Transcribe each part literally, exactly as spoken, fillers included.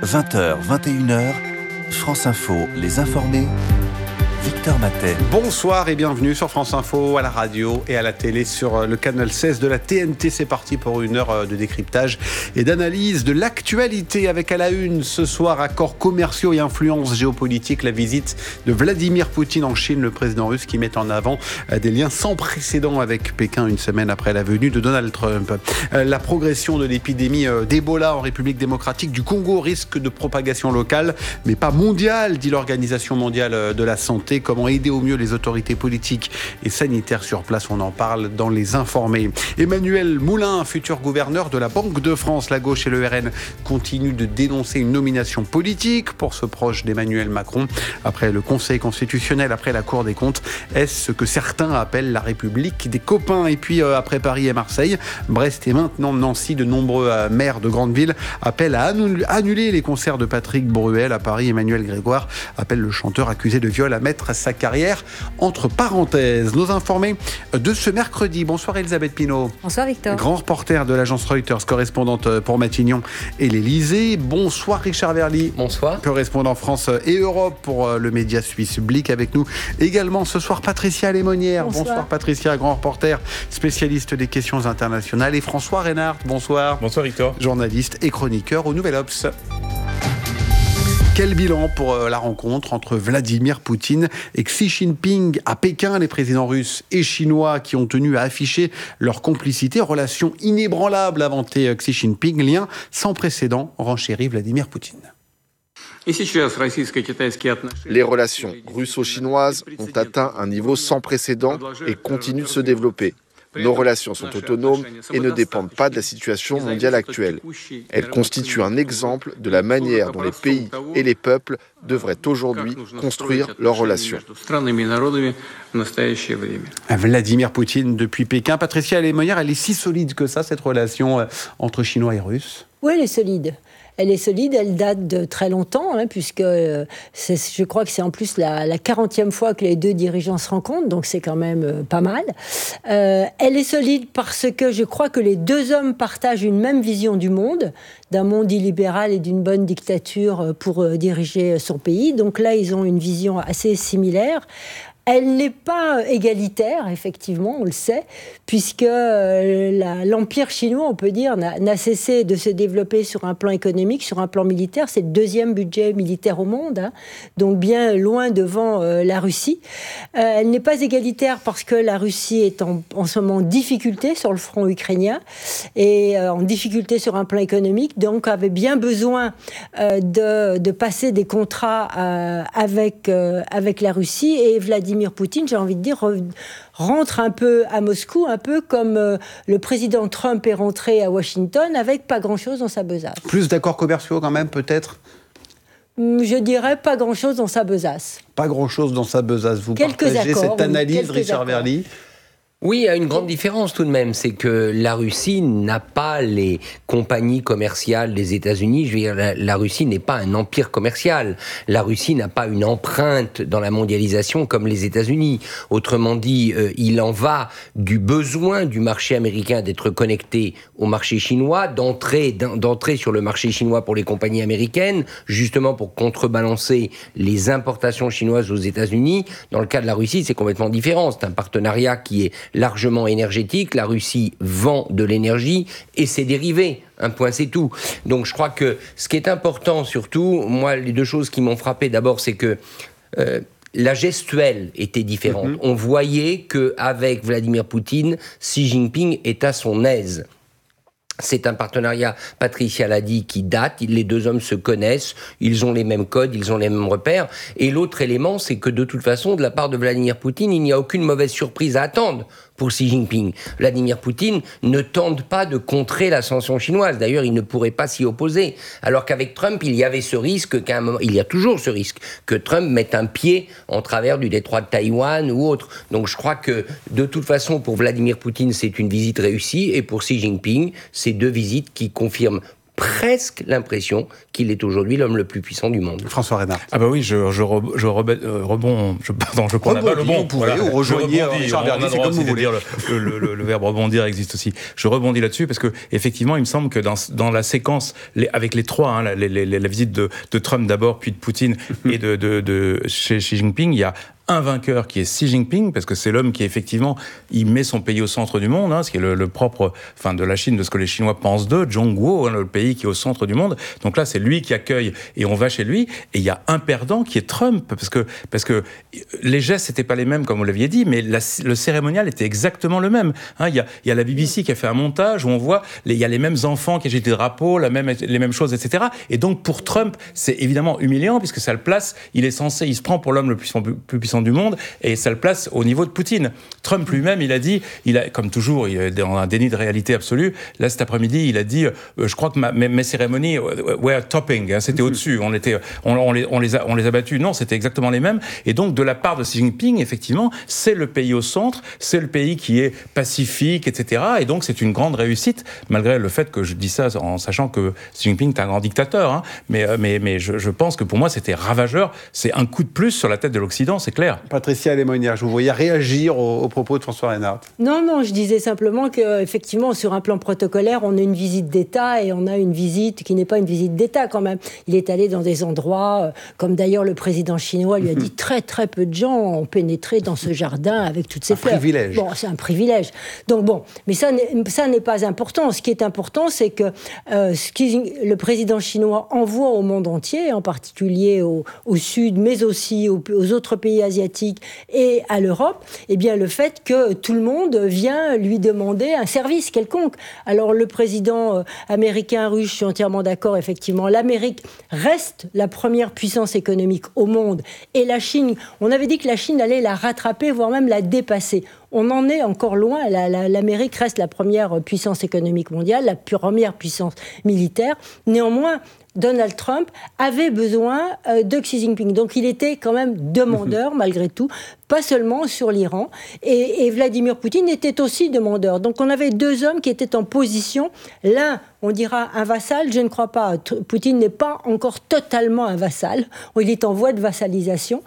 vingt heures, vingt et une heures, France Info, les informés. Victor Matet. Bonsoir et bienvenue sur France Info, à la radio et à la télé sur le canal seize de la T N T. C'est parti pour une heure de décryptage et d'analyse de l'actualité avec à la une ce soir accords commerciaux et influences géopolitiques. La visite de Vladimir Poutine en Chine, le président russe qui met en avant des liens sans précédent avec Pékin une semaine après la venue de Donald Trump. La progression de l'épidémie d'Ebola en République démocratique du Congo risque de propagation locale mais pas mondiale, dit l'Organisation mondiale de la santé. Comment aider au mieux les autorités politiques et sanitaires sur place, on en parle dans Les Informés. Emmanuel Moulin, futur gouverneur de la Banque de France. La gauche et le R N continuent de dénoncer une nomination politique pour ce proche d'Emmanuel Macron. Après le Conseil constitutionnel, après la Cour des comptes, est-ce ce que certains appellent la République des copains? Et puis euh, après Paris et Marseille, Brest et maintenant Nancy, de nombreux euh, maires de grandes villes appellent à annuler les concerts de Patrick Bruel. À Paris, Emmanuel Grégoire appelle le chanteur accusé de viol à mettre sa carrière entre parenthèses. Nos informés de ce mercredi. Bonsoir Elisabeth Pinault. Bonsoir Victor. Grand reporter de l'agence Reuters, correspondante pour Matignon et l'Elysée. Bonsoir Richard Verly. Bonsoir. Correspondant France et Europe pour le média suisse Blick. Avec nous également ce soir Patricia Lémonière. Bonsoir. Bonsoir Patricia, grand reporter, spécialiste des questions internationales. Et François Reynard. Bonsoir. Bonsoir Victor. Journaliste et chroniqueur au Nouvel Obs. Quel bilan pour la rencontre entre Vladimir Poutine et Xi Jinping à Pékin? Les présidents russes et chinois qui ont tenu à afficher leur complicité. Relation inébranlable, a vanté Xi Jinping. Lien sans précédent, renchérit Vladimir Poutine. Les relations russo-chinoises ont atteint un niveau sans précédent et continuent de se développer. Nos relations sont autonomes et ne dépendent pas de la situation mondiale actuelle. Elles constituent un exemple de la manière dont les pays et les peuples devraient aujourd'hui construire leurs relations. Vladimir Poutine depuis Pékin. Patricia Lémonière, elle est si solide que ça, cette relation entre Chinois et Russes? Oui, elle est solide. Elle est solide, elle date de très longtemps, hein, puisque euh, c'est, je crois que c'est en plus la, la quarantième fois que les deux dirigeants se rencontrent, donc c'est quand même euh, pas mal. Euh, elle est solide parce que je crois que les deux hommes partagent une même vision du monde, d'un monde illibéral et d'une bonne dictature pour euh, diriger son pays. Donc là, ils ont une vision assez similaire. Elle n'est pas égalitaire, effectivement, on le sait, puisque euh, la, l'empire chinois, on peut dire, n'a, n'a cessé de se développer sur un plan économique, sur un plan militaire. C'est le deuxième budget militaire au monde, hein, donc bien loin devant euh, la Russie. Euh, elle n'est pas égalitaire parce que la Russie est en, en ce moment en difficulté sur le front ukrainien et euh, en difficulté sur un plan économique, donc avait bien besoin euh, de, de passer des contrats euh, avec, euh, avec la Russie. Et Vladimir Poutine, j'ai envie de dire, rentre un peu à Moscou, un peu comme euh, le président Trump est rentré à Washington avec pas grand-chose dans sa besace. Plus d'accords commerciaux quand même, peut-être? Je dirais pas grand-chose dans sa besace. Pas grand-chose dans sa besace. Vous quelques partagez accords, cette analyse, oui, Richard accords. Verly? Oui, il y a une grande différence tout de même, c'est que la Russie n'a pas les compagnies commerciales des États-Unis. Je veux dire, la, la Russie n'est pas un empire commercial. La Russie n'a pas une empreinte dans la mondialisation comme les États-Unis. Autrement dit, euh, il en va du besoin du marché américain d'être connecté au marché chinois, d'entrer, d'entrer sur le marché chinois pour les compagnies américaines, justement pour contrebalancer les importations chinoises aux États-Unis. Dans le cas de la Russie, c'est complètement différent. C'est un partenariat qui est largement énergétique. La Russie vend de l'énergie et ses dérivés. Un point, c'est tout. Donc je crois que ce qui est important surtout, moi, les deux choses qui m'ont frappé d'abord, c'est que euh, la gestuelle était différente. Mm-hmm. On voyait qu'avec Vladimir Poutine, Xi Jinping est à son aise. C'est un partenariat, Patricia l'a dit, qui date. Les deux hommes se connaissent, ils ont les mêmes codes, ils ont les mêmes repères. Et l'autre élément, c'est que de toute façon, de la part de Vladimir Poutine, il n'y a aucune mauvaise surprise à attendre pour Xi Jinping. Vladimir Poutine ne tente pas de contrer l'ascension chinoise. D'ailleurs, il ne pourrait pas s'y opposer. Alors qu'avec Trump, il y avait ce risque qu'à un moment, il y a toujours ce risque que Trump mette un pied en travers du détroit de Taïwan ou autre. Donc je crois que de toute façon, pour Vladimir Poutine, c'est une visite réussie, et pour Xi Jinping, c'est deux visites qui confirment presque l'impression qu'il est aujourd'hui l'homme le plus puissant du monde. François Reynard. Ah bah oui, je, je, re, je rebond, euh, rebond, je, pardon, je prends la balle au bon. Vous pouvez, voilà, ou rejoignez Richard Verdi, c'est comme vous voulez. Dire, le, le, le, le verbe rebondir existe aussi. Je rebondis là-dessus parce que effectivement, il me semble que dans, dans la séquence, les, avec les trois, hein, la, les, les, la visite de, de Trump d'abord, puis de Poutine et de, de, de, de chez Xi Jinping, il y a un vainqueur qui est Xi Jinping, parce que c'est l'homme qui, effectivement, il met son pays au centre du monde, hein, ce qui est le, le propre enfin, de la Chine, de ce que les Chinois pensent d'eux, Zhongguo, hein, le pays qui est au centre du monde. Donc là, c'est lui qui accueille et on va chez lui. Et il y a un perdant qui est Trump, parce que, parce que les gestes n'étaient pas les mêmes, comme vous l'aviez dit, mais la, le cérémonial était exactement le même. Hein, il y a, il y a la B B C qui a fait un montage où on voit, les, il y a les mêmes enfants qui agitent des drapeaux, la même, les mêmes choses, et cetera. Et donc, pour Trump, c'est évidemment humiliant, puisque ça le place, il est censé, il se prend pour l'homme le plus, plus puissant du monde, et ça le place au niveau de Poutine. Trump lui-même, il a dit, il a, comme toujours, il est dans un déni de réalité absolue. Là, cet après-midi, il a dit, euh, je crois que ma, mes, mes cérémonies were topping, hein, c'était au-dessus, on, était, on, on, les, on, les a, on les a battus. Non, c'était exactement les mêmes. Et donc, de la part de Xi Jinping, effectivement, c'est le pays au centre, c'est le pays qui est pacifique, et cetera. Et donc, c'est une grande réussite, malgré le fait que je dis ça en sachant que Xi Jinping est un grand dictateur. Hein. Mais, mais, mais je, je pense que pour moi, c'était ravageur. C'est un coup de plus sur la tête de l'Occident, c'est clair. Patricia Lémonière, je vous voyais réagir aux, aux propos de François Reynard. Non, non, je disais simplement qu'effectivement, sur un plan protocolaire, on a une visite d'État et on a une visite qui n'est pas une visite d'État quand même. Il est allé dans des endroits, euh, comme d'ailleurs le président chinois lui a dit, très très peu de gens ont pénétré dans ce jardin avec toutes ces un fleurs. Privilège. Bon, c'est un privilège. Donc bon, mais ça n'est, ça n'est pas important. Ce qui est important, c'est que euh, ce qui, le président chinois envoie au monde entier, en particulier au, au Sud, mais aussi aux, aux autres pays asiatiques, et à l'Europe, eh bien le fait que tout le monde vient lui demander un service quelconque. Alors le président euh, américain, russe, je suis entièrement d'accord, effectivement, l'Amérique reste la première puissance économique au monde, et la Chine, on avait dit que la Chine allait la rattraper, voire même la dépasser. On en est encore loin. La, la, L'Amérique reste la première puissance économique mondiale, la première puissance militaire. Néanmoins, Donald Trump avait besoin euh, de Xi Jinping. Donc il était quand même demandeur, malgré tout, pas seulement sur l'Iran. Et, et Vladimir Poutine était aussi demandeur. Donc on avait deux hommes qui étaient en position. L'un, on dira un vassal, je ne crois pas. Poutine n'est pas encore totalement un vassal. Il est en voie de vassalisation.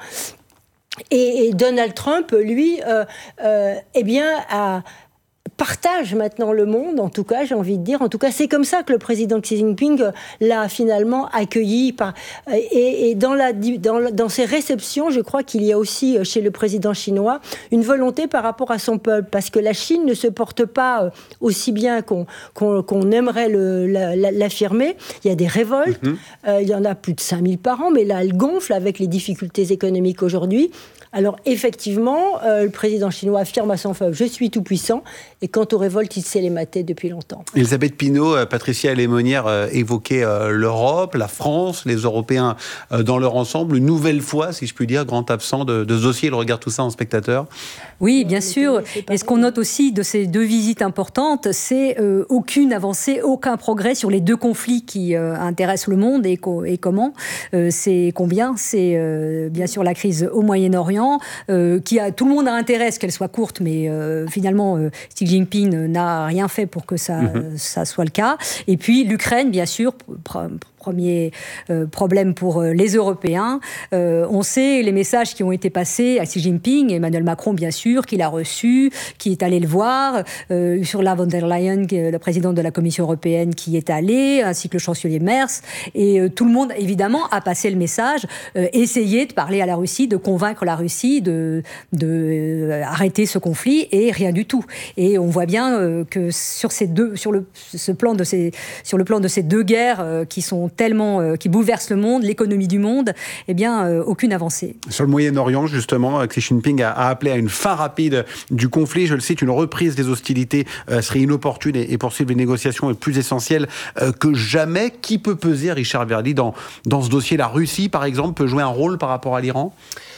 Et, et Donald Trump, lui, euh, euh, eh bien, a... partage maintenant le monde, en tout cas, j'ai envie de dire. En tout cas, c'est comme ça que le président Xi Jinping l'a finalement accueilli. Par, et, et dans, la, dans, dans ses réceptions, je crois qu'il y a aussi, chez le président chinois, une volonté par rapport à son peuple. Parce que la Chine ne se porte pas aussi bien qu'on, qu'on, qu'on aimerait le, la, l'affirmer. Il y a des révoltes. Mmh. Euh, il y en a plus de cinq mille par an. Mais là, elle gonfle avec les difficultés économiques aujourd'hui. Alors, effectivement, euh, le président chinois affirme à son peuple « Je suis tout-puissant ». Et quant aux révoltes, il sait les mater depuis longtemps. Elisabeth Pinault, euh, Patricia Lémonière euh, évoquaient euh, l'Europe, la France, les Européens euh, dans leur ensemble. Une nouvelle fois, si je puis dire, grand absent de, de ce dossier. Il regarde tout ça en spectateur. Oui, bien sûr. Et ce qu'on note aussi de ces deux visites importantes, c'est euh, aucune avancée, aucun progrès sur les deux conflits qui euh, intéressent le monde. Et, co- et comment euh, c'est combien C'est euh, bien sûr la crise au Moyen-Orient, Euh, qui a, tout le monde a intérêt à ce qu'elle soit courte, mais euh, finalement, euh, Xi Jinping n'a rien fait pour que ça, mm-hmm. ça soit le cas. Et puis l'Ukraine, bien sûr, pr- premier euh, problème pour euh, les Européens. Euh, on sait les messages qui ont été passés à Xi Jinping, Emmanuel Macron, bien sûr, qui l'a reçu, qui est allé le voir, euh, Ursula von der Leyen, la présidente de la Commission européenne, qui est allée, ainsi que le chancelier Merz. Et euh, tout le monde, évidemment, a passé le message, euh, essayer de parler à la Russie, de convaincre la Russie de, de euh, arrêter ce conflit, et rien du tout. Et on voit bien euh, que sur ces deux, sur le, ce plan de ces, sur le plan de ces deux guerres euh, qui sont tellement, euh, qui bouleversent le monde, l'économie du monde, eh bien, euh, aucune avancée. Sur le Moyen-Orient, justement, Xi Jinping a, a appelé à une fin rapide du conflit. Je le cite, une reprise des hostilités euh, serait inopportune et, et poursuivre les négociations est plus essentiel euh, que jamais. Qui peut peser, Richard Verdi, dans, dans ce dossier? La Russie, par exemple, peut jouer un rôle par rapport à l'Iran?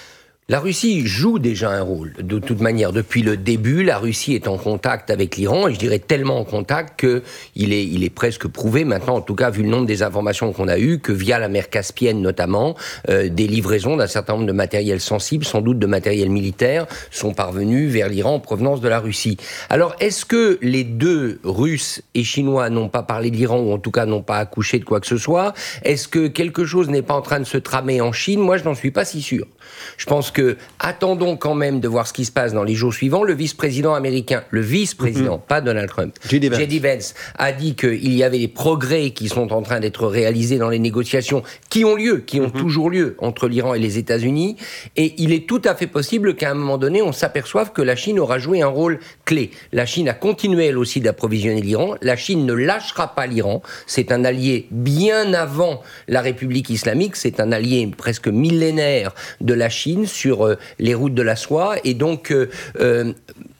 La Russie joue déjà un rôle, de toute manière. Depuis le début, la Russie est en contact avec l'Iran, et je dirais tellement en contact qu'il est, il est presque prouvé maintenant, en tout cas vu le nombre des informations qu'on a eues, que via la mer Caspienne notamment, euh, des livraisons d'un certain nombre de matériel sensible, sans doute de matériel militaire, sont parvenues vers l'Iran en provenance de la Russie. Alors, est-ce que les deux, Russes et Chinois, n'ont pas parlé de l'Iran, ou en tout cas n'ont pas accouché de quoi que ce soit? Est-ce que quelque chose n'est pas en train de se tramer en Chine? Moi, je n'en suis pas si sûr. Je pense que, attendons quand même de voir ce qui se passe dans les jours suivants. Le vice-président américain, le vice-président, mm-hmm. pas Donald Trump, J D Vance. J D Vance a dit qu'il y avait des progrès qui sont en train d'être réalisés dans les négociations qui ont lieu, qui ont mm-hmm. toujours lieu entre l'Iran et les États-Unis. Et il est tout à fait possible qu'à un moment donné, on s'aperçoive que la Chine aura joué un rôle clé. La Chine a continué, elle aussi, d'approvisionner l'Iran. La Chine ne lâchera pas l'Iran. C'est un allié bien avant la République islamique. C'est un allié presque millénaire de la Chine sur euh, les routes de la soie. Et donc, euh, euh,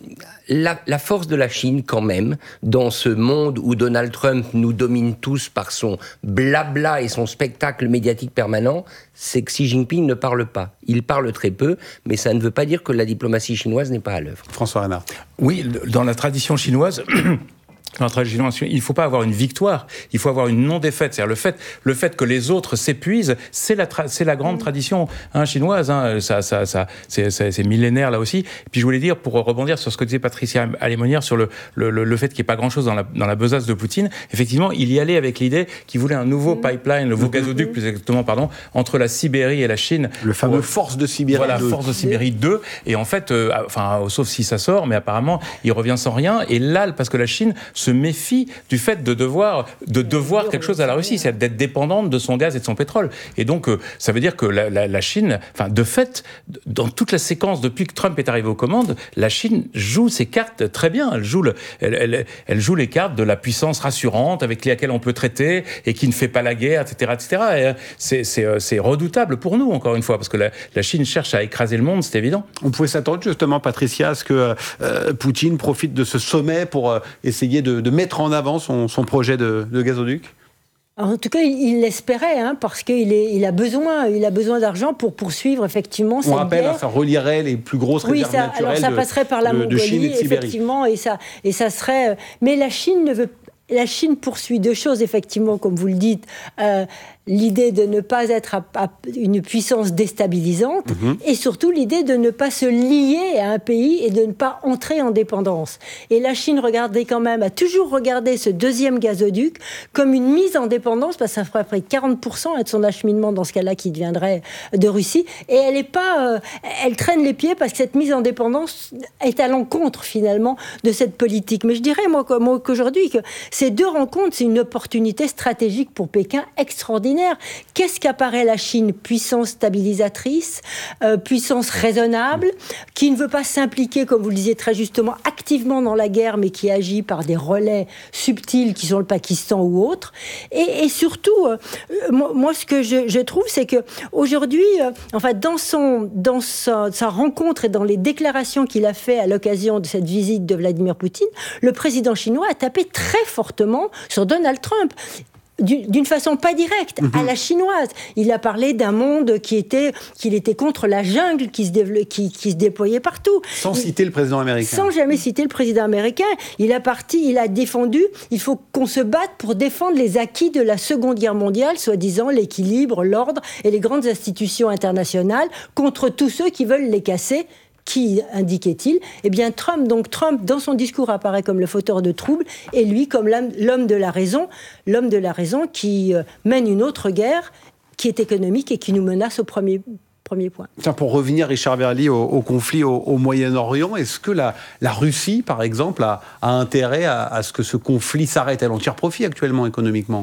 la, la force de la Chine, quand même, dans ce monde où Donald Trump nous domine tous par son blabla et son spectacle médiatique permanent, c'est que Xi Jinping ne parle pas. Il parle très peu, mais ça ne veut pas dire que la diplomatie chinoise n'est pas à l'œuvre. François Renard. Oui, dans la tradition chinoise... Dans la tradition, il ne faut pas avoir une victoire, il faut avoir une non-défaite. C'est-à-dire le fait, le fait que les autres s'épuisent, c'est la, tra- c'est la grande tradition hein, chinoise. Hein, ça, ça, ça, c'est, c'est, c'est millénaire là aussi. Et puis je voulais dire, pour rebondir sur ce que disait Patricia Alémonière, sur le, le, le fait qu'il n'y ait pas grand-chose dans la, dans la besace de Poutine, effectivement, il y allait avec l'idée qu'il voulait un nouveau mmh. pipeline, un nouveau mmh. gazoduc, plus exactement, pardon, entre la Sibérie et la Chine. Le fameux pour, Force de Sibérie voilà, deux. Force de Sibérie deux. Et en fait, euh, enfin, sauf si ça sort, mais apparemment, il revient sans rien. Et là, parce que la Chine se méfie du fait de devoir, de devoir quelque chose à la Russie, c'est d'être dépendante de son gaz et de son pétrole. Et donc, euh, ça veut dire que la, la, la Chine, enfin, de fait, dans toute la séquence depuis que Trump est arrivé aux commandes, la Chine joue ses cartes très bien. Elle joue, le, elle, elle, elle joue les cartes de la puissance rassurante avec laquelle on peut traiter et qui ne fait pas la guerre, et cetera, et cetera. Et c'est, c'est, c'est redoutable pour nous, encore une fois, parce que la, la Chine cherche à écraser le monde, c'est évident. On pouvait s'attendre justement, Patricia, à ce que euh, Poutine profite de ce sommet pour euh, essayer de, de mettre en avant Son, son projet de, de gazoduc? En tout cas, il l'espérait, hein, parce qu'il est, il a besoin, il a besoin d'argent pour poursuivre effectivement cette guerre. On rappelle, hein, ça relierait les plus grosses oui, réserves ça, naturelles alors ça passerait par la de, Mongolie, de Chine et de Sibérie. effectivement, et ça, et ça serait. Mais la Chine ne veut. La Chine poursuit deux choses, effectivement, comme vous le dites. Euh, l'idée de ne pas être à, à une puissance déstabilisante mmh. et surtout l'idée de ne pas se lier à un pays et de ne pas entrer en dépendance. Et la Chine regardait quand même, a toujours regardé ce deuxième gazoduc comme une mise en dépendance, parce que ça ferait près de quarante pour cent de son acheminement dans ce cas-là qui deviendrait de Russie. Et elle est pas, euh, elle traîne les pieds parce que cette mise en dépendance est à l'encontre finalement de cette politique. Mais je dirais moi, moi qu'aujourd'hui que ces deux rencontres, c'est une opportunité stratégique pour Pékin extraordinaire. Qu'est-ce qu'apparaît la Chine? Puissance stabilisatrice, euh, puissance raisonnable, qui ne veut pas s'impliquer, comme vous le disiez très justement, activement dans la guerre, mais qui agit par des relais subtils qui sont le Pakistan ou autres. Et, et surtout, euh, moi, moi, ce que je, je trouve, c'est que aujourd'hui, euh, enfin, dans son, dans sa, sa rencontre et dans les déclarations qu'il a fait à l'occasion de cette visite de Vladimir Poutine, le président chinois a tapé très fortement sur Donald Trump. D'une façon pas directe, mmh. à la chinoise. Il a parlé d'un monde qui était, qu'il était contre la jungle qui se, dévelop, qui, qui se déployait partout. Sans il, citer le président américain. Sans jamais citer le président américain. Il a parti, il a défendu, il faut qu'on se batte pour défendre les acquis de la Seconde Guerre mondiale, soi-disant l'équilibre, l'ordre et les grandes institutions internationales, contre tous ceux qui veulent les casser. Qui indiquait-il? Eh bien, Trump, donc Trump, dans son discours, apparaît comme le fauteur de troubles, et lui comme l'homme de la raison, l'homme de la raison qui euh, mène une autre guerre qui est économique et qui nous menace au premier, premier point. Tiens, pour revenir, Richard Verly, au, au conflit au, au Moyen-Orient, est-ce que la, la Russie, par exemple, a, a intérêt à, à ce que ce conflit s'arrête? Elle en tire profit actuellement économiquement?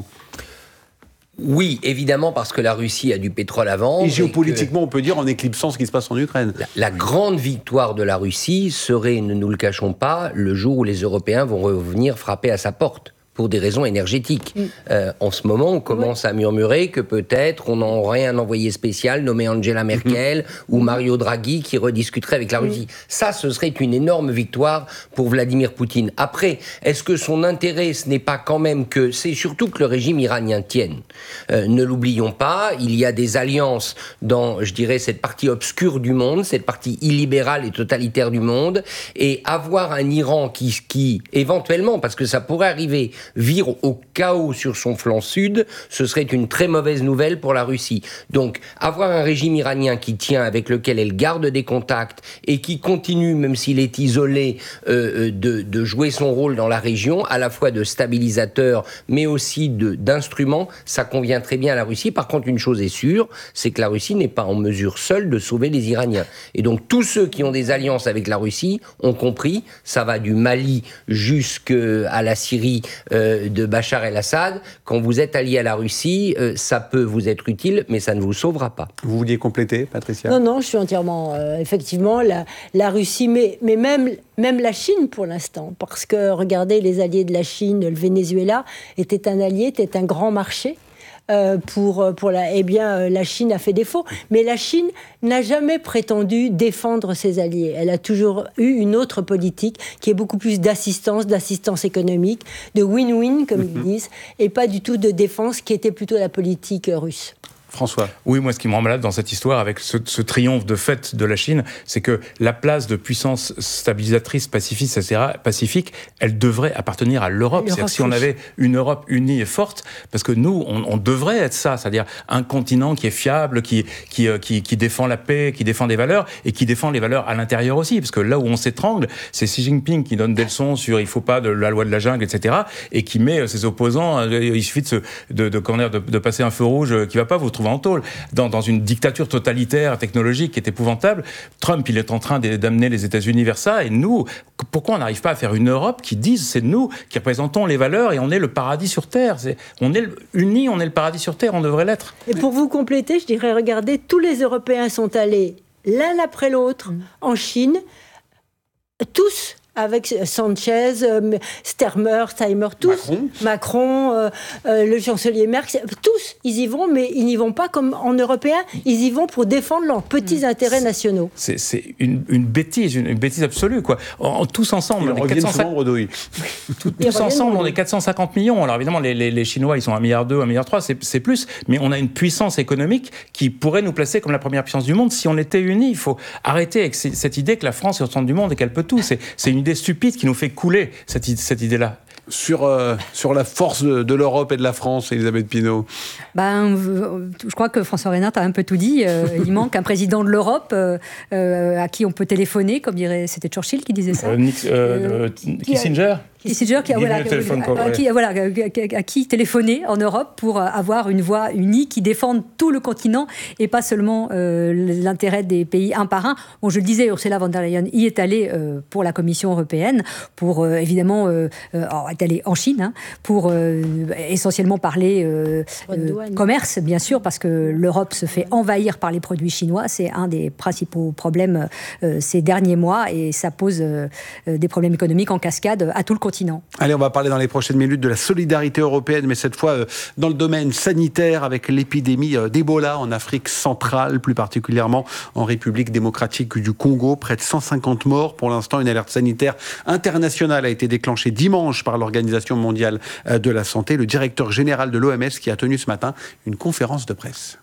Oui, évidemment, parce que la Russie a du pétrole à vendre. Et géopolitiquement, et on peut dire, en éclipsant ce qui se passe en Ukraine. La, la grande victoire de la Russie serait, ne nous le cachons pas, le jour où les Européens vont revenir frapper à sa porte pour des raisons énergétiques. Mm. Euh, en ce moment, on commence oui. à murmurer que peut-être on aurait un envoyé spécial nommé Angela Merkel mm. ou Mario Draghi qui rediscuterait avec la Russie. Mm. Ça, ce serait une énorme victoire pour Vladimir Poutine. Après, est-ce que son intérêt, ce n'est pas quand même que... C'est surtout que le régime iranien tienne. Euh, ne l'oublions pas, il y a des alliances dans, je dirais, cette partie obscure du monde, cette partie illibérale et totalitaire du monde, et avoir un Iran qui, qui éventuellement, parce que ça pourrait arriver, vire au chaos sur son flanc sud, ce serait une très mauvaise nouvelle pour la Russie. Donc, avoir un régime iranien qui tient, avec lequel elle garde des contacts et qui continue, même s'il est isolé, euh, de, de jouer son rôle dans la région, à la fois de stabilisateur, mais aussi de, d'instrument, ça convient très bien à la Russie. Par contre, une chose est sûre, c'est que la Russie n'est pas en mesure seule de sauver les Iraniens. Et donc, tous ceux qui ont des alliances avec la Russie ont compris, ça va du Mali jusqu'à la Syrie euh, de Bachar el-Assad. Quand vous êtes allié à la Russie, euh, ça peut vous être utile, mais ça ne vous sauvera pas. Vous vouliez compléter, Patricia ? Non, non, je suis entièrement... Euh, effectivement, la, la Russie, mais, mais même, même la Chine pour l'instant, parce que, regardez, les alliés de la Chine, le Venezuela, était un allié, était un grand marché. Euh, pour, pour la, eh bien, la Chine a fait défaut. Mais la Chine n'a jamais prétendu défendre ses alliés. Elle a toujours eu une autre politique qui est beaucoup plus d'assistance, d'assistance économique, de win-win, comme mm-hmm. ils disent, et pas du tout de défense, qui était plutôt la politique russe. François. Oui, moi, ce qui me rend malade dans cette histoire, avec ce, ce triomphe de fait de la Chine, c'est que la place de puissance stabilisatrice pacifiste, et cetera, pacifique, elle devrait appartenir à l'Europe. l'Europe c'est-à-dire si on avait une Europe unie et forte, parce que nous, on, on devrait être ça, c'est-à-dire un continent qui est fiable, qui, qui, qui, qui défend la paix, qui défend des valeurs, et qui défend les valeurs à l'intérieur aussi, parce que là où on s'étrangle, c'est Xi Jinping qui donne des leçons sur il ne faut pas de la loi de la jungle, et cetera, et qui met ses opposants, il suffit de, se, de, de, de, de passer un feu rouge qui ne va pas, vous trouver en tôle. Dans, dans une dictature totalitaire, technologique, qui est épouvantable, Trump, il est en train d'amener les États-Unis vers ça, et nous, pourquoi on n'arrive pas à faire une Europe qui dise, c'est nous qui représentons les valeurs, et on est le paradis sur Terre. C'est, on est unis, on est le paradis sur Terre, on devrait l'être. Et pour vous compléter, je dirais, regardez, tous les Européens sont allés l'un après l'autre mmh. en Chine, tous avec Sanchez, euh, Stemmer, Steimer, tous, Macron, Macron euh, euh, le chancelier Merkel, tous, ils y vont, mais ils n'y vont pas comme en Européens, ils y vont pour défendre leurs petits mmh. intérêts nationaux. C'est, c'est une, une bêtise, une, une bêtise absolue, quoi. En, tous ensemble, on est quatre cent cinquante... tous, tous ensemble, on est quatre cent cinquante millions. Alors évidemment, les, les, les Chinois, ils sont un virgule deux, un virgule trois, c'est, c'est plus, mais on a une puissance économique qui pourrait nous placer comme la première puissance du monde si on était unis. Il faut arrêter avec cette idée que la France est au centre du monde et qu'elle peut tout. C'est, c'est une idée stupide qui nous fait couler cette, cette idée-là. Sur, euh, sur la force de, de l'Europe et de la France, Elisabeth Pinault. Ben, je crois que François Reynard a un peu tout dit. Euh, il manque un président de l'Europe euh, euh, à qui on peut téléphoner, comme dirait, c'était Churchill qui disait ça. Euh, Nick, euh, euh, Kissinger Kissinger qui a, voilà, à, qui, voilà, à qui téléphoner en Europe pour avoir une voix unie qui défende tout le continent et pas seulement euh, l'intérêt des pays un par un. Bon, je le disais, Ursula von der Leyen y est allée euh, pour la Commission européenne, pour euh, évidemment, euh, euh, est allée en Chine, hein, pour euh, essentiellement parler euh, euh, commerce, bien sûr, parce que l'Europe se fait envahir par les produits chinois. C'est un des principaux problèmes euh, ces derniers mois et ça pose euh, des problèmes économiques en cascade à tout le continent. Allez, on va parler dans les prochaines minutes de la solidarité européenne, mais cette fois euh, dans le domaine sanitaire avec l'épidémie euh, d'Ebola en Afrique centrale, plus particulièrement en République démocratique du Congo. Près de cent cinquante morts. Pour l'instant, une alerte sanitaire internationale a été déclenchée dimanche par l'Organisation mondiale euh, de la santé. Le directeur général de l'O M S qui a tenu ce matin une conférence de presse.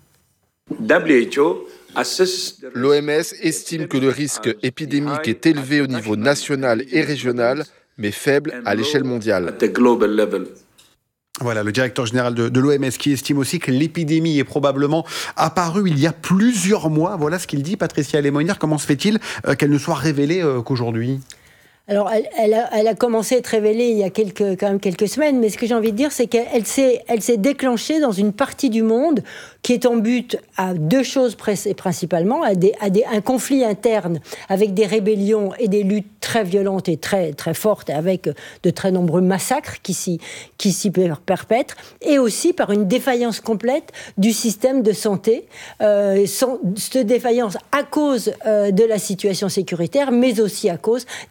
L'O M S estime que le risque épidémique est élevé au niveau national et régional, mais faible à l'échelle mondiale. Voilà, le directeur général de, de l'O M S qui estime aussi que l'épidémie est probablement apparue il y a plusieurs mois. Voilà ce qu'il dit, Patricia Lemonnier. Comment se fait-il euh, qu'elle ne soit révélée euh, qu'aujourd'hui ? Alors, elle, elle, a, elle a commencé à être révélée il y a quelques, quand même quelques semaines, mais ce que j'ai envie de dire, c'est qu'elle s'est, elle s'est déclenchée dans une partie du monde qui est en but à deux choses principalement, à, des, à des, un conflit interne avec des rébellions et des luttes très violentes et très, très fortes, avec de très nombreux massacres qui s'y, qui s'y perpètrent, et aussi par une défaillance complète du système de santé, euh, sans, cette défaillance à cause euh, de la situation sécuritaire, mais aussi à cause d'un manque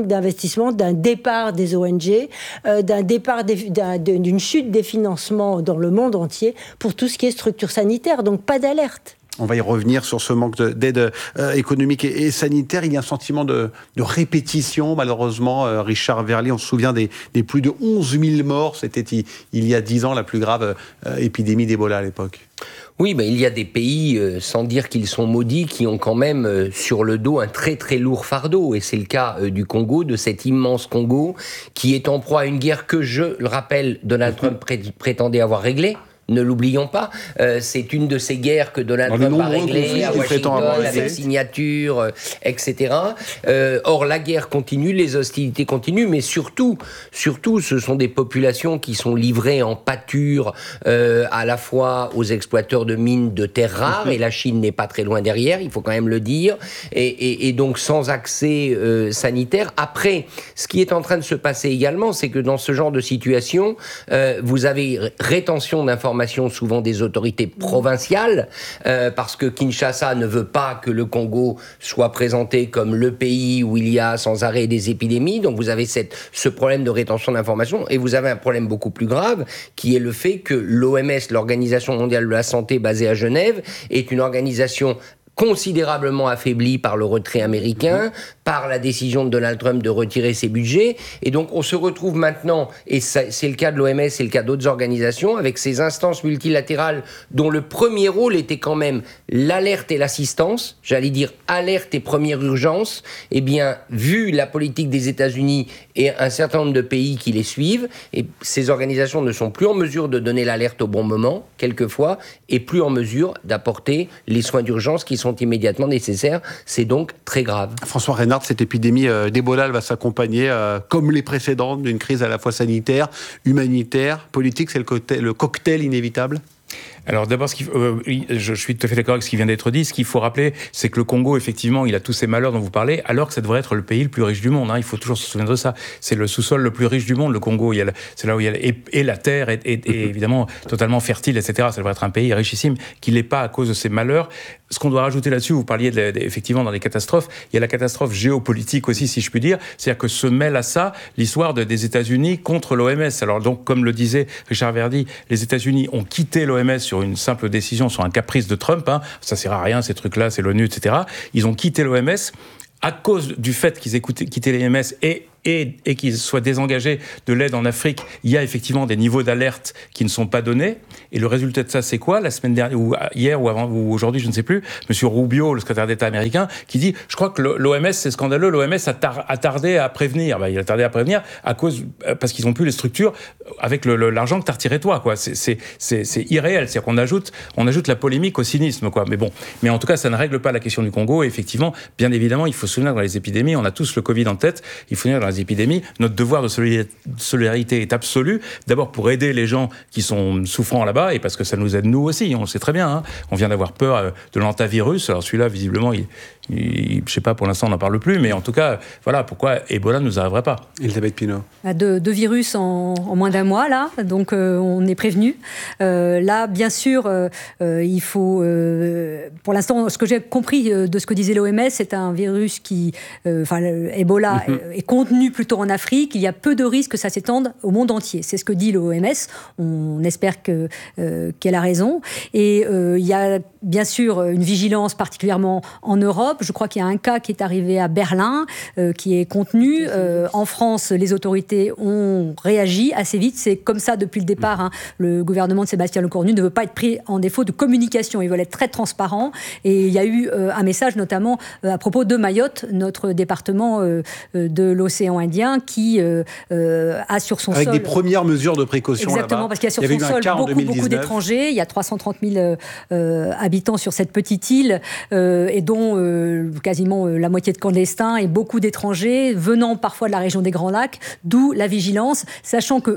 d'investissement, d'un départ des O N G, euh, d'un départ des, d'un, d'une chute des financements dans le monde entier pour tout ce qui est structure sanitaire. Donc pas d'alerte. On va y revenir sur ce manque de, d'aide euh, économique et, et sanitaire. Il y a un sentiment de, de répétition, malheureusement. Euh, Richard Verly, on se souvient des, des plus de onze mille morts. C'était il, il y a dix ans la plus grave euh, épidémie d'Ebola à l'époque. Oui, mais il y a des pays, euh, sans dire qu'ils sont maudits, qui ont quand même euh, sur le dos un très très lourd fardeau. Et c'est le cas euh, du Congo, de cet immense Congo, qui est en proie à une guerre que, je le rappelle, Donald Trump pré- prétendait avoir réglée. Ne l'oublions pas, euh, c'est une de ces guerres que Donald Trump a réglées à Washington avec signature, euh, et cetera. Euh, or, la guerre continue, les hostilités continuent, mais surtout, surtout, ce sont des populations qui sont livrées en pâture euh, à la fois aux exploiteurs de mines de terres rares, et la Chine n'est pas très loin derrière, il faut quand même le dire, et, et, et donc sans accès euh, sanitaire. Après, ce qui est en train de se passer également, c'est que dans ce genre de situation, euh, vous avez rétention d'informations souvent des autorités provinciales, euh, parce que Kinshasa ne veut pas que le Congo soit présenté comme le pays où il y a sans arrêt des épidémies. Donc vous avez cette, ce problème de rétention d'informations, et vous avez un problème beaucoup plus grave, qui est le fait que l'O M S, l'Organisation mondiale de la santé basée à Genève, est une organisation considérablement affaibli par le retrait américain, par la décision de Donald Trump de retirer ses budgets. Et donc, on se retrouve maintenant, et ça, c'est le cas de l'O M S, c'est le cas d'autres organisations, avec ces instances multilatérales dont le premier rôle était quand même l'alerte et l'assistance, j'allais dire alerte et première urgence. Eh bien, vu la politique des États-Unis et un certain nombre de pays qui les suivent, et ces organisations ne sont plus en mesure de donner l'alerte au bon moment, quelquefois, et plus en mesure d'apporter les soins d'urgence qui sont immédiatement nécessaires. C'est donc très grave. François Reynard, cette épidémie d'Ebola, elle va s'accompagner, euh, comme les précédentes, d'une crise à la fois sanitaire, humanitaire, politique. C'est le cocktail, le cocktail inévitable ? Alors d'abord, ce qu'il faut, euh, je suis tout à fait d'accord avec ce qui vient d'être dit. Ce qu'il faut rappeler, c'est que le Congo, effectivement, il a tous ces malheurs dont vous parlez, alors que ça devrait être le pays le plus riche du monde. Hein. Il faut toujours se souvenir de ça. C'est le sous-sol le plus riche du monde, le Congo. Il y a le, c'est là où il y a le, et, et la terre est, est, est évidemment totalement fertile, et cetera. Ça devrait être un pays richissime, qui l'est pas à cause de ces malheurs. Ce qu'on doit rajouter là-dessus, vous parliez de, de, effectivement dans les catastrophes, il y a la catastrophe géopolitique aussi, si je puis dire. C'est-à-dire que se mêle à ça l'histoire de, des États-Unis contre l'O M S. Alors donc, comme le disait Richard Verly, les États-Unis ont quitté l'O M S sur une simple décision, sur un caprice de Trump. Hein. Ça sert à rien, ces trucs-là, c'est l'ONU, et cetera. Ils ont quitté l'O M S à cause du fait qu'ils aient quitté l'O M S et Et, et qu'ils soient désengagés de l'aide en Afrique. Il y a effectivement des niveaux d'alerte qui ne sont pas donnés. Et le résultat de ça, c'est quoi ? La semaine dernière, ou hier, ou avant, ou aujourd'hui, je ne sais plus, Monsieur Rubio, le secrétaire d'État américain, qui dit, je crois que l'O M S, c'est scandaleux, l'O M S a, tar- a tardé à prévenir. Ben, il a tardé à prévenir à cause, parce qu'ils n'ont plus les structures avec le, le, l'argent que t'as retiré toi, quoi. C'est, c'est, c'est, c'est irréel. C'est-à-dire qu'on ajoute, on ajoute la polémique au cynisme, quoi. Mais bon. Mais en tout cas, ça ne règle pas la question du Congo. Et effectivement, bien évidemment, il faut se souvenir dans les épidémies, on a tous le Covid en tête, il faut se souvenir dans les épidémies, notre devoir de solidarité est absolu. D'abord pour aider les gens qui sont souffrants là-bas, et parce que ça nous aide nous aussi, on le sait très bien. Hein. On vient d'avoir peur de l'antavirus. Alors celui-là, visiblement, il, il, je sais pas, pour l'instant, on n'en parle plus, mais en tout cas, voilà pourquoi Ebola ne nous arriverait pas. Elisabeth Pinault. Deux, deux virus en, en moins d'un mois, là, donc euh, on est prévenu. Euh, là, bien sûr, euh, euh, il faut... Euh, pour l'instant, ce que j'ai compris de ce que disait l'O M S, c'est un virus qui... Enfin, euh, Ebola mm-hmm. est, est contenu plutôt en Afrique. Il y a peu de risques que ça s'étende au monde entier. C'est ce que dit l'O M S. On espère que, euh, qu'elle a raison. Et euh, il y a bien sûr une vigilance particulièrement en Europe. Je crois qu'il y a un cas qui est arrivé à Berlin, euh, qui est contenu. Euh, en France, les autorités ont réagi assez vite. C'est comme ça depuis le départ. Hein. Le gouvernement de Sébastien Lecornu ne veut pas être pris en défaut de communication. Ils veulent être très transparents. Et il y a eu euh, un message notamment euh, à propos de Mayotte, notre département euh, de l'océan Indien, qui euh, euh, a sur son Avec sol... Avec des premières mesures de précaution Exactement, là-bas. parce qu'il y a sur son sol beaucoup, beaucoup d'étrangers. Il y a trois cent trente mille euh, habitants sur cette petite île, euh, et dont euh, quasiment euh, la moitié de clandestins, et beaucoup d'étrangers venant parfois de la région des Grands Lacs, d'où la vigilance, sachant que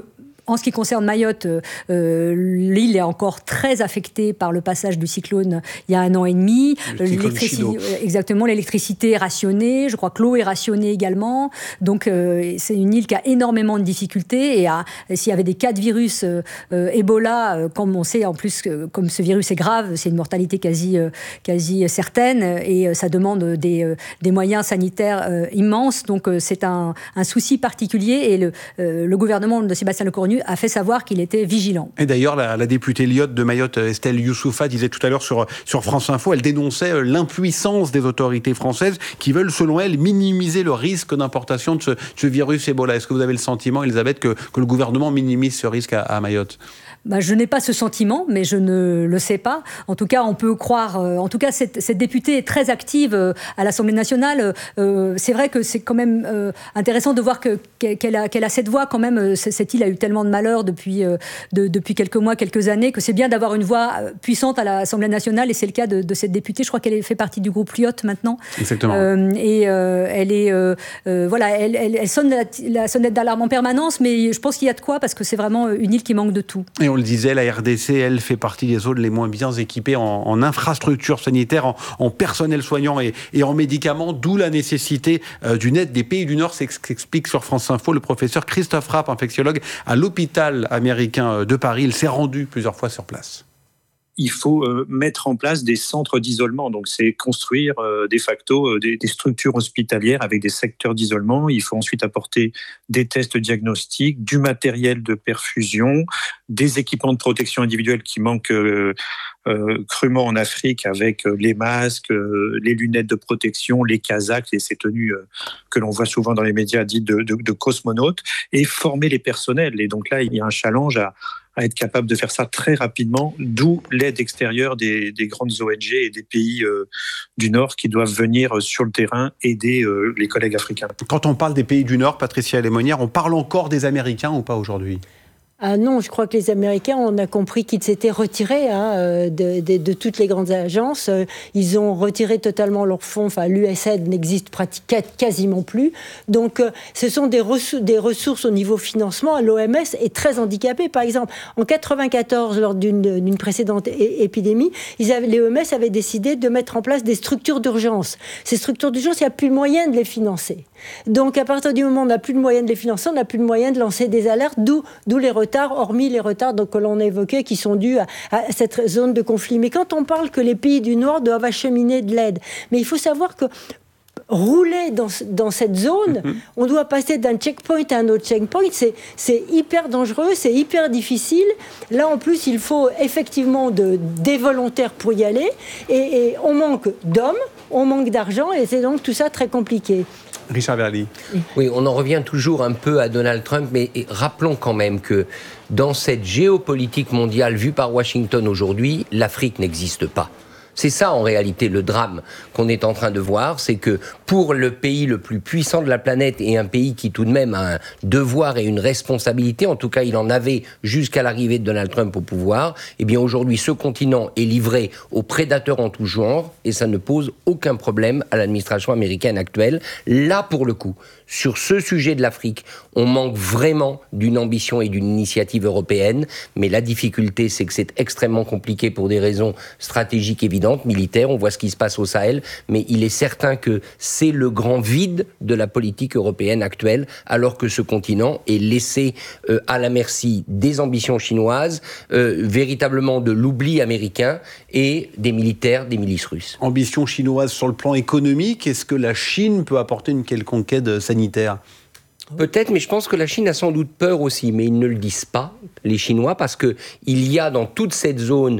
en ce qui concerne Mayotte, euh, l'île est encore très affectée par le passage du cyclone il y a un an et demi. L'électricité, exactement, l'électricité est rationnée. Je crois que l'eau est rationnée également. Donc, euh, c'est une île qui a énormément de difficultés. Et, à, et s'il y avait des cas de virus euh, euh, Ebola, euh, comme on sait en plus, que, comme ce virus est grave, c'est une mortalité quasi, euh, quasi certaine. Et euh, ça demande des, euh, des moyens sanitaires euh, immenses. Donc, euh, c'est un, un souci particulier. Et le, euh, le gouvernement de Sébastien Lecornu a fait savoir qu'il était vigilant. Et d'ailleurs, la, la députée lyotte de Mayotte, Estelle Youssoufa, disait tout à l'heure sur, sur France Info, elle dénonçait l'impuissance des autorités françaises qui veulent, selon elle, minimiser le risque d'importation de ce, ce virus Ebola. Est-ce que vous avez le sentiment, Elisabeth, que, que le gouvernement minimise ce risque à, à Mayotte ? Bah, je n'ai pas ce sentiment, mais je ne le sais pas. En tout cas, on peut croire... Euh, en tout cas, cette, cette députée est très active euh, à l'Assemblée nationale. Euh, c'est vrai que c'est quand même euh, intéressant de voir que, qu'elle, a, qu'elle a cette voix quand même. Cette île a eu tellement de malheurs depuis, euh, de, depuis quelques mois, quelques années, que c'est bien d'avoir une voix puissante à l'Assemblée nationale. Et c'est le cas de, de cette députée. Je crois qu'elle fait partie du groupe Lyotte maintenant. Exactement. Euh, et euh, elle est... Euh, euh, voilà, elle, elle, elle sonne la, la sonnette d'alarme en permanence, mais je pense qu'il y a de quoi, parce que c'est vraiment une île qui manque de tout. Et on le disait, la R D C, elle, fait partie des zones les moins bien équipées en, en infrastructures sanitaires, en, en personnel soignant et, et en médicaments, d'où la nécessité euh, d'une aide des pays du Nord. C'est ce qu'explique sur France Info le professeur Christophe Rapp, infectiologue à l'hôpital américain de Paris. Il s'est rendu plusieurs fois sur place. Il faut euh, mettre en place des centres d'isolement. Donc, c'est construire euh, de facto euh, des, des structures hospitalières avec des secteurs d'isolement. Il faut ensuite apporter des tests diagnostiques, du matériel de perfusion, des équipements de protection individuelle qui manquent euh, euh, crûment en Afrique, avec euh, les masques, euh, les lunettes de protection, les casaques et ces tenues euh, que l'on voit souvent dans les médias dites de, de, de cosmonautes, et former les personnels. Et donc là, il y a un challenge à à être capable de faire ça très rapidement, d'où l'aide extérieure des, des grandes O N G et des pays euh, du Nord qui doivent venir sur le terrain aider euh, les collègues africains. Quand on parle des pays du Nord, Patricia Lémonière, on parle encore des Américains ou pas aujourd'hui ? Ah non, je crois que les Américains, on a compris qu'ils s'étaient retirés hein, de, de, de toutes les grandes agences. Ils ont retiré totalement leurs fonds. Enfin, l'U S A I D n'existe pratiquement quasiment plus. Donc, ce sont des, ressources, des ressources au niveau financement. L'O M S est très handicapée. Par exemple, en quatre-vingt-quatorze, lors d'une, d'une précédente é- épidémie, ils avaient, l'O M S avait décidé de mettre en place des structures d'urgence. Ces structures d'urgence, il n'y a plus de moyen de les financer. Donc, à partir du moment où on n'a plus de moyens de les financer, on n'a plus de moyens de lancer des alertes, d'où, d'où les retards, hormis les retards donc, que l'on a évoqués, qui sont dus à, à cette zone de conflit. Mais quand on parle que les pays du Nord doivent acheminer de l'aide, mais il faut savoir que rouler dans, dans cette zone, mm-hmm. on doit passer d'un checkpoint à un autre checkpoint, c'est, c'est hyper dangereux, c'est hyper difficile. Là, en plus, il faut effectivement de, des volontaires pour y aller, et, et on manque d'hommes, on manque d'argent, et c'est donc tout ça très compliqué. Richard Verly. Oui, on en revient toujours un peu à Donald Trump, mais rappelons quand même que dans cette géopolitique mondiale vue par Washington aujourd'hui, l'Afrique n'existe pas. C'est ça en réalité le drame qu'on est en train de voir, c'est que pour le pays le plus puissant de la planète et un pays qui tout de même a un devoir et une responsabilité, en tout cas il en avait jusqu'à l'arrivée de Donald Trump au pouvoir, eh bien aujourd'hui ce continent est livré aux prédateurs en tout genre et ça ne pose aucun problème à l'administration américaine actuelle. Là pour le coup, sur ce sujet de l'Afrique, on manque vraiment d'une ambition et d'une initiative européenne, mais la difficulté c'est que c'est extrêmement compliqué pour des raisons stratégiques évidentes, militaire, on voit ce qui se passe au Sahel, mais il est certain que c'est le grand vide de la politique européenne actuelle, alors que ce continent est laissé euh, à la merci des ambitions chinoises, euh, véritablement de l'oubli américain et des militaires, des milices russes. Ambition chinoise sur le plan économique, est-ce que la Chine peut apporter une quelconque aide sanitaire ? Peut-être, mais je pense que la Chine a sans doute peur aussi, mais ils ne le disent pas, les Chinois, parce qu'il y a dans toute cette zone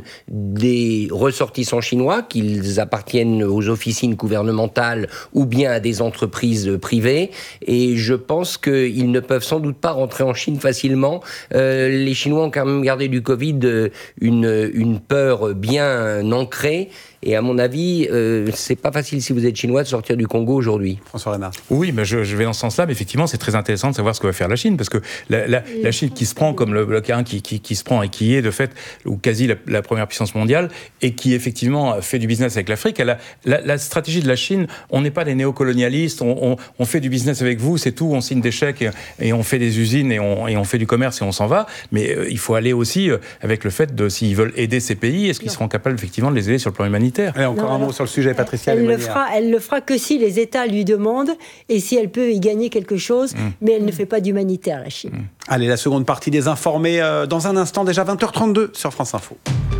des ressortissants chinois, qu'ils appartiennent aux officines gouvernementales ou bien à des entreprises privées, et je pense qu'ils ne peuvent sans doute pas rentrer en Chine facilement. Euh, les Chinois ont quand même gardé du Covid une, une peur bien ancrée, Et à mon avis, euh, c'est pas facile si vous êtes chinois de sortir du Congo aujourd'hui. François Renard. Oui, mais je, je vais dans ce sens-là, mais effectivement, c'est très intéressant de savoir ce que va faire la Chine, parce que la, la, la Chine qui se prend comme le bloc un, qui, qui, qui se prend et qui est de fait, ou quasi la, la première puissance mondiale, et qui effectivement fait du business avec l'Afrique, elle a, la, la stratégie de la Chine, on n'est pas des néocolonialistes, on, on, on fait du business avec vous, c'est tout, on signe des chèques et, et on fait des usines et on, et on fait du commerce et on s'en va, mais euh, il faut aller aussi euh, avec le fait de, s'ils veulent aider ces pays, est-ce qu'ils non. seront capables effectivement de les aider sur le plan humanitaire. Allez, encore non, un mot alors, sur le sujet, Patricia elle le fera, elle le fera que si les États lui demandent et si elle peut y gagner quelque chose, mmh. mais elle ne fait pas d'humanitaire, la Chine. Mmh. Allez, la seconde partie des informés euh, dans un instant, déjà vingt heures trente-deux sur France Info.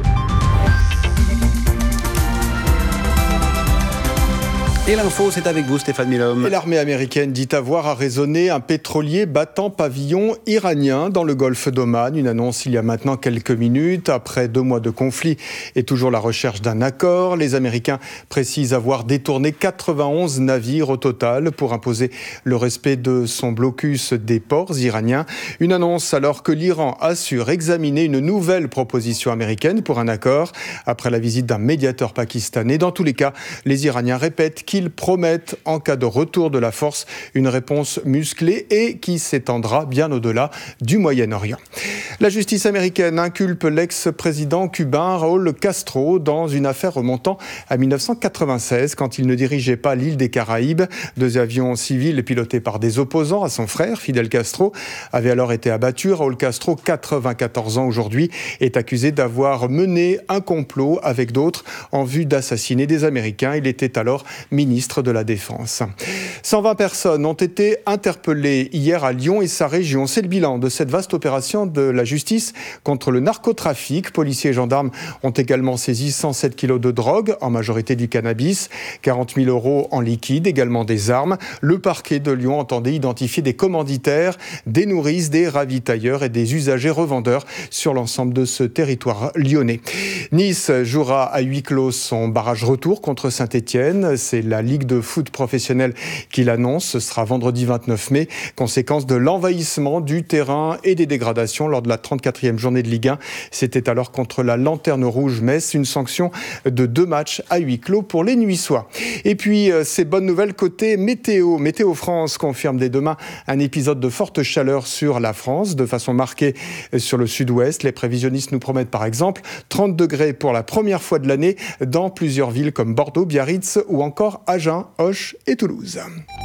Et l'info, c'est avec vous, Stéphane Milhomme. Et l'armée américaine dit avoir arraisonné un pétrolier battant pavillon iranien dans le golfe d'Oman. Une annonce il y a maintenant quelques minutes. Après deux mois de conflit et toujours la recherche d'un accord, les Américains précisent avoir détourné quatre-vingt-onze navires au total pour imposer le respect de son blocus des ports iraniens. Une annonce alors que l'Iran assure examiner une nouvelle proposition américaine pour un accord après la visite d'un médiateur pakistanais. Dans tous les cas, les Iraniens répètent qu'ils promettent, en cas de retour de la force, une réponse musclée et qui s'étendra bien au-delà du Moyen-Orient. La justice américaine inculpe l'ex-président cubain Raúl Castro dans une affaire remontant à dix-neuf cent quatre-vingt-seize, quand il ne dirigeait pas l'île des Caraïbes. Deux avions civils pilotés par des opposants à son frère, Fidel Castro, avaient alors été abattus. Raúl Castro, quatre-vingt-quatorze ans aujourd'hui, est accusé d'avoir mené un complot avec d'autres en vue d'assassiner des Américains. Il était alors ministre de la Défense. cent vingt personnes ont été interpellées hier à Lyon et sa région. C'est le bilan de cette vaste opération de la justice contre le narcotrafic. Policiers et gendarmes ont également saisi cent sept kilos de drogue, en majorité du cannabis, quarante mille euros en liquide, également des armes. Le parquet de Lyon entendait identifier des commanditaires, des nourrices, des ravitailleurs et des usagers revendeurs sur l'ensemble de ce territoire lyonnais. Nice jouera à huis clos son barrage retour contre Saint-Étienne. C'est la Ligue de foot professionnelle qui l'annonce. Ce sera vendredi vingt-neuf mai, conséquence de l'envahissement du terrain et des dégradations lors de la trente-quatrième journée de Ligue un. C'était alors contre la Lanterne Rouge Metz, une sanction de deux matchs à huis clos pour les Niçois. Et puis, ces bonnes nouvelles côté météo. Météo France confirme dès demain un épisode de forte chaleur sur la France, de façon marquée sur le sud-ouest. Les prévisionnistes nous promettent par exemple trente degrés pour la première fois de l'année dans plusieurs villes comme Bordeaux, Biarritz ou encore Agen, Auch et Toulouse.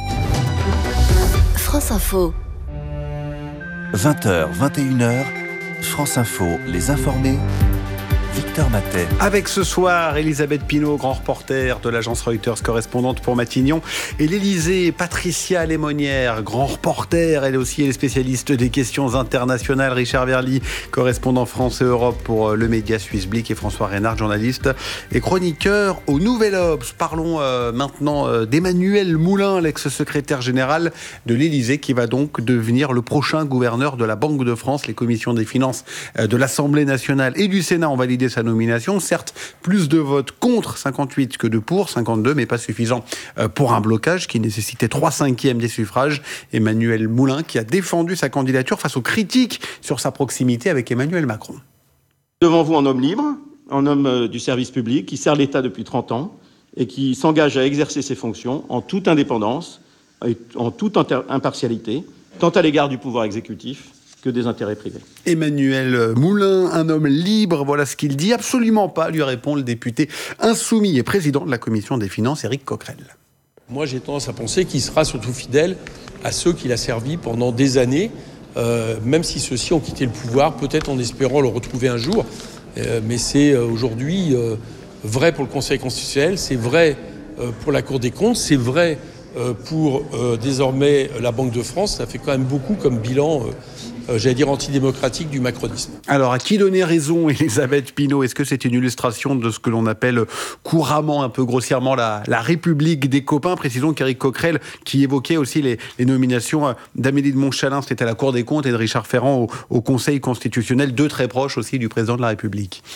France Info. vingt heures, vingt et une heures, France Info, les informés. Victor Matet. Avec ce soir, Elisabeth Pinault, grand reporter de l'agence Reuters, correspondante pour Matignon, et l'Élysée, Patricia Lémonière, grand reporter, elle aussi elle est spécialiste des questions internationales, Richard Verly, correspondant France et Europe pour le média suisse Blick, et François Reynard, journaliste et chroniqueur au Nouvel Obs. Parlons euh, maintenant euh, d'Emmanuel Moulin, l'ex-secrétaire général de l'Élysée, qui va donc devenir le prochain gouverneur de la Banque de France. Les commissions des finances euh, de l'Assemblée nationale et du Sénat ont validé sa nomination. Certes, plus de votes contre cinquante-huit que de pour cinquante-deux, mais pas suffisant pour un blocage qui nécessitait trois cinquièmes des suffrages. Emmanuel Moulin qui a défendu sa candidature face aux critiques sur sa proximité avec Emmanuel Macron. Devant vous, un homme libre, un homme du service public qui sert l'État depuis trente ans et qui s'engage à exercer ses fonctions en toute indépendance et en toute impartialité, tant à l'égard du pouvoir exécutif que des intérêts privés. Emmanuel Moulin, un homme libre, voilà ce qu'il dit. Absolument pas, lui répond le député insoumis et président de la commission des finances, Éric Coquerel. Moi, j'ai tendance à penser qu'il sera surtout fidèle à ceux qu'il a servis pendant des années, euh, même si ceux-ci ont quitté le pouvoir, peut-être en espérant le retrouver un jour. Euh, mais c'est euh, aujourd'hui euh, vrai pour le Conseil constitutionnel, c'est vrai euh, pour la Cour des comptes, c'est vrai euh, pour euh, désormais la Banque de France. Ça fait quand même beaucoup comme bilan euh, Euh, j'allais dire antidémocratique du macronisme. Alors, à qui donner raison, Elisabeth Pinault ? Est-ce que c'est une illustration de ce que l'on appelle couramment, un peu grossièrement, la, la République des copains ? Précisons qu'Éric Coquerel, qui évoquait aussi les, les nominations d'Amélie de Montchalin, c'était à la Cour des comptes, et de Richard Ferrand au, au Conseil constitutionnel, deux très proches aussi du président de la République.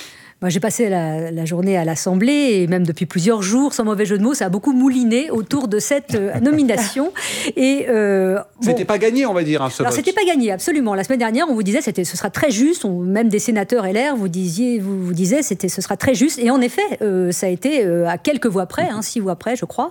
Moi, j'ai passé la, la journée à l'Assemblée et même depuis plusieurs jours, sans mauvais jeu de mots, ça a beaucoup mouliné autour de cette euh, nomination. Et euh, c'était bon, pas gagné, on va dire. Hein, ce alors vote. c'était pas gagné, absolument. La semaine dernière, on vous disait c'était ce sera très juste. On, même des sénateurs L R vous disiez, vous, vous disiez c'était ce sera très juste. Et en effet, euh, ça a été euh, à quelques voix près, hein, six voix près, je crois,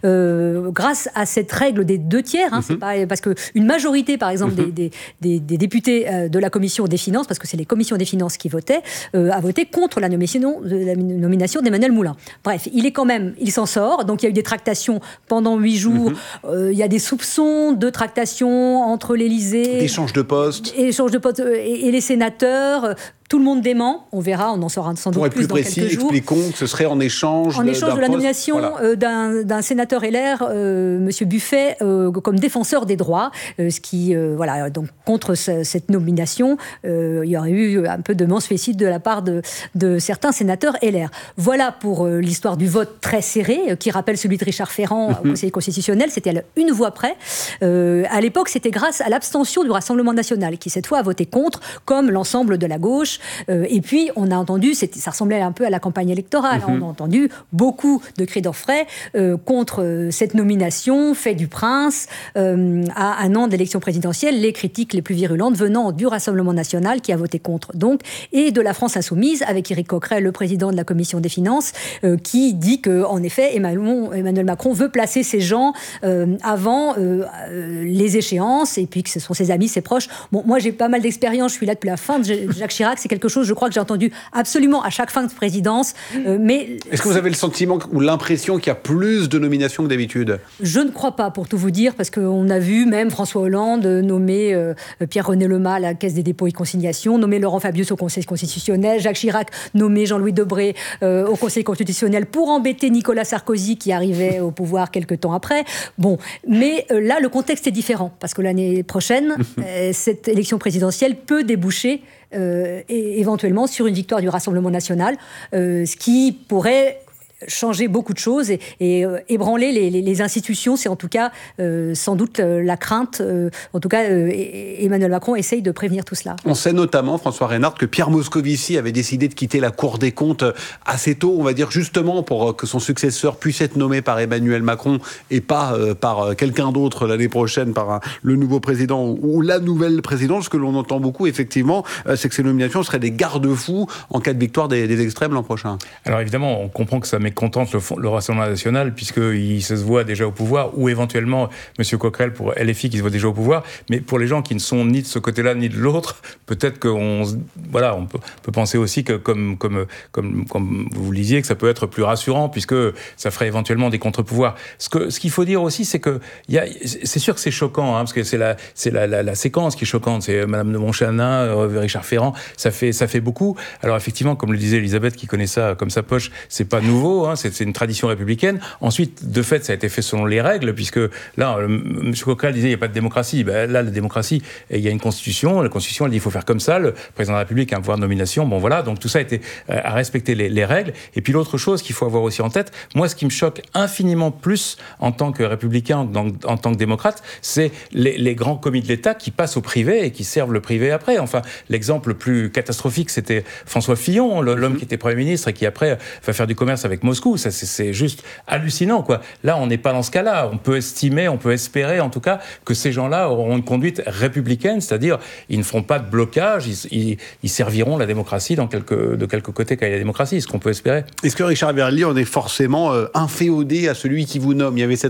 euh, grâce à cette règle des deux tiers. Hein, mm-hmm. C'est pas parce que une majorité, par exemple, mm-hmm. des, des, des députés euh, de la commission des finances, parce que c'est les commissions des finances qui votaient, euh, a voté contre la nomination, de, la nomination d'Emmanuel Moulin. Bref, il est quand même, il s'en sort. Donc il y a eu des tractations pendant huit jours. Mm-hmm. Euh, il y a des soupçons de tractations entre l'Élysée, d'échanges de postes, échanges de postes et, et les sénateurs. Tout le monde dément, on verra, on en saura sans doute Pour être plus, plus dans précis, quelques jours. Expliquons que ce serait en échange en de, échange d'un de la poste, nomination voilà. euh, d'un, d'un sénateur L R, euh, Monsieur Buffet, euh, comme défenseur des droits, euh, ce qui, euh, voilà, donc contre ce, cette nomination, euh, il y aurait eu un peu de mensfécide de la part de, de certains sénateurs L R. Voilà pour euh, l'histoire du vote très serré, euh, qui rappelle celui de Richard Ferrand mm-hmm. au Conseil constitutionnel. C'était à une voix près. Euh, à l'époque, c'était grâce à l'abstention du Rassemblement national, qui cette fois a voté contre, comme l'ensemble de la gauche. Euh, et puis on a entendu, ça ressemblait un peu à la campagne électorale, mmh. on a entendu beaucoup de cris d'orfraie euh, contre euh, cette nomination, fait du prince, euh, à un an d'élection présidentielle, les critiques les plus virulentes venant du Rassemblement national qui a voté contre, donc, et de la France insoumise, avec Éric Coquerel, le président de la Commission des finances, euh, qui dit qu'en effet, Emmanuel, Emmanuel Macron veut placer ses gens euh, avant euh, euh, les échéances, et puis que ce sont ses amis, ses proches. Bon, moi, j'ai pas mal d'expérience, je suis là depuis la fin de Jacques Chirac, c'est quelque chose, je crois que j'ai entendu absolument à chaque fin de présidence. Euh, mais Est-ce que vous avez le sentiment ou l'impression qu'il y a plus de nominations que d'habitude ? Je ne crois pas, pour tout vous dire, parce qu'on a vu même François Hollande nommer euh, Pierre-René Lemas à la Caisse des dépôts et consignations, nommer Laurent Fabius au Conseil constitutionnel, Jacques Chirac nommer Jean-Louis Debré euh, au Conseil constitutionnel pour embêter Nicolas Sarkozy qui arrivait au pouvoir quelques temps après. Bon, mais euh, là, le contexte est différent, parce que l'année prochaine, euh, cette élection présidentielle peut déboucher Euh, et éventuellement sur une victoire du Rassemblement national, euh, ce qui pourrait changer beaucoup de choses et, et euh, ébranler les, les, les institutions. C'est en tout cas euh, sans doute euh, la crainte. Euh, en tout cas, euh, Emmanuel Macron essaye de prévenir tout cela. On sait notamment, François Reynard, que Pierre Moscovici avait décidé de quitter la Cour des comptes assez tôt, on va dire justement pour que son successeur puisse être nommé par Emmanuel Macron et pas euh, par quelqu'un d'autre l'année prochaine, par un, le nouveau président ou, ou la nouvelle présidente. Ce que l'on entend beaucoup, effectivement, euh, c'est que ces nominations seraient des garde-fous en cas de victoire des, des extrêmes l'an prochain. Alors évidemment, on comprend que ça mécontente le, le Rassemblement national, puisqu'il se voit déjà au pouvoir, ou éventuellement M. Coquerel pour L F I qui se voit déjà au pouvoir, mais pour les gens qui ne sont ni de ce côté-là ni de l'autre, peut-être qu'on voilà, on peut, peut penser aussi que, comme, comme, comme, comme vous le disiez, que ça peut être plus rassurant, puisque ça ferait éventuellement des contre-pouvoirs. Ce, que, ce qu'il faut dire aussi, c'est que y a, c'est sûr que c'est choquant, hein, parce que c'est, la, c'est la, la, la séquence qui est choquante, c'est Madame de Montchanin, euh, Richard Ferrand, ça fait, ça fait beaucoup. Alors effectivement, comme le disait Elisabeth, qui connaît ça comme sa poche, c'est pas nouveau, hein, c'est, c'est une tradition républicaine. Ensuite, de fait, ça a été fait selon les règles, puisque là, M. Coquerel disait il n'y a pas de démocratie. Ben, là, la démocratie, il y a une constitution. La constitution, elle dit il faut faire comme ça. Le président de la République a un pouvoir de nomination. Bon, voilà. Donc tout ça a été euh, à respecter les, les règles. Et puis l'autre chose qu'il faut avoir aussi en tête, moi, ce qui me choque infiniment plus en tant que républicain, en, en tant que démocrate, c'est les, les grands commis de l'État qui passent au privé et qui servent le privé après. Enfin, l'exemple le plus catastrophique, c'était François Fillon, l'homme mmh. qui était Premier ministre et qui après va faire du commerce avec Moscou. Ça, c'est, c'est juste hallucinant, quoi. Là, on n'est pas dans ce cas-là. On peut estimer, on peut espérer, en tout cas, que ces gens-là auront une conduite républicaine, c'est-à-dire ils ne feront pas de blocage, ils, ils, ils serviront la démocratie dans quelque, de quelque côté quand il y a la démocratie, ce qu'on peut espérer. Est-ce que Richard Verly, on est forcément euh, inféodé à celui qui vous nomme ? Il y avait cette